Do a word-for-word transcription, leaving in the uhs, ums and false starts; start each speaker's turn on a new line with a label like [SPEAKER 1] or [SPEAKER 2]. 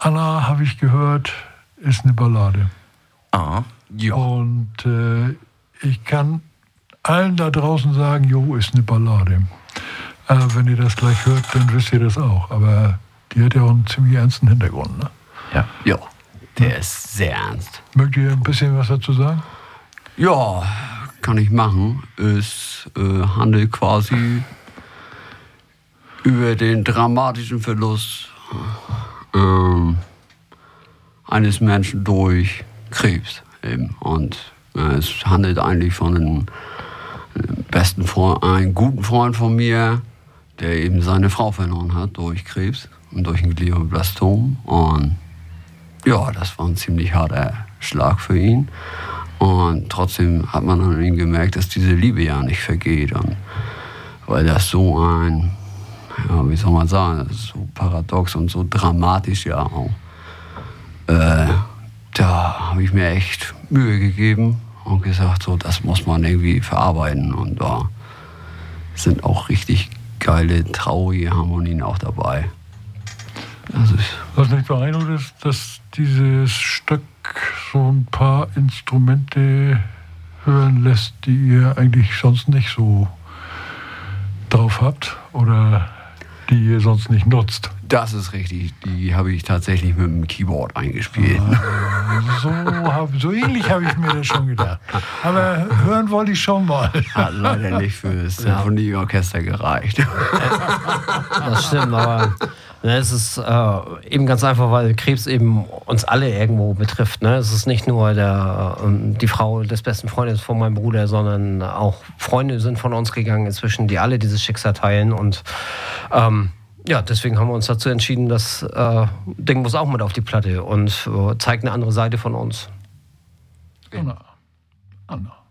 [SPEAKER 1] Anna, habe ich gehört, ist eine Ballade.
[SPEAKER 2] Ah, ja.
[SPEAKER 1] Und äh, ich kann allen da draußen sagen, jo, ist eine Ballade. Äh, wenn ihr das gleich hört, dann wisst ihr das auch. Aber die hat ja auch einen ziemlich ernsten Hintergrund, ne?
[SPEAKER 3] Ja. Ja, der ja. ist sehr ernst.
[SPEAKER 1] Mögt ihr ein bisschen was dazu sagen?
[SPEAKER 3] Ja, kann ich machen. Es äh, handelt quasi über den dramatischen Verlust ähm, eines Menschen durch Krebs. Eben. Und äh, es handelt eigentlich von einem besten Freund, einem guten Freund von mir, der eben seine Frau verloren hat durch Krebs und durch ein Glioblastom. Und ja, das war ein ziemlich harter Schlag für ihn. Und trotzdem hat man an ihm gemerkt, dass diese Liebe ja nicht vergeht. Und weil das so ein, ja, wie soll man sagen, das ist so paradox und so dramatisch ja auch. Äh, da habe ich mir echt Mühe gegeben und gesagt, so, das muss man irgendwie verarbeiten. Und da sind auch richtig geile, traurige Harmonien auch dabei. Das ist
[SPEAKER 1] Was mich beeindruckt ist, dass dieses Stück so ein paar Instrumente hören lässt, die ihr eigentlich sonst nicht so drauf habt oder die ihr sonst nicht nutzt.
[SPEAKER 3] Das ist richtig. Die habe ich tatsächlich mit dem Keyboard eingespielt.
[SPEAKER 1] Ah, so, hab, so ähnlich habe ich mir das schon gedacht. Aber hören wollte ich schon mal.
[SPEAKER 3] Hat leider nicht für das Symphonieorchester gereicht.
[SPEAKER 4] Das stimmt, aber ne, es ist äh, eben ganz einfach, weil Krebs eben uns alle irgendwo betrifft. Ne? Es ist nicht nur der, ähm, die Frau des besten Freundes von meinem Bruder, sondern auch Freunde sind von uns gegangen inzwischen, die alle dieses Schicksal teilen. Und ähm, ja, deswegen haben wir uns dazu entschieden, das äh, Ding muss auch mit auf die Platte und äh, zeigt eine andere Seite von uns.
[SPEAKER 1] Anna. Anna.